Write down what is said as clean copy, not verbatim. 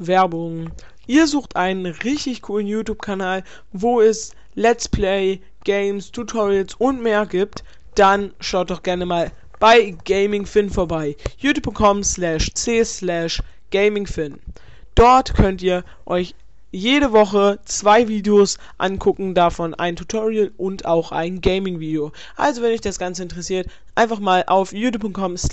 Werbung. Ihr sucht einen richtig coolen YouTube-Kanal, wo es Let's Play, Games, Tutorials und mehr gibt, dann schaut doch gerne mal bei GamingFin vorbei. youtube.com/c/gamingfin. Dort könnt ihr euch jede Woche 2 Videos angucken, davon ein Tutorial und auch ein Gaming-Video. Also wenn euch das Ganze interessiert, einfach mal auf youtube.com/gamingfin